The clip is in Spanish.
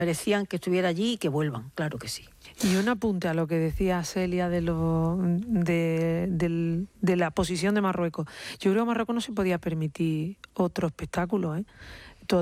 merecían que estuviera allí y que vuelvan, claro que sí. Y un apunte a lo que decía Celia de la posición de Marruecos. Yo creo que Marruecos no se podía permitir otro espectáculo, ¿eh?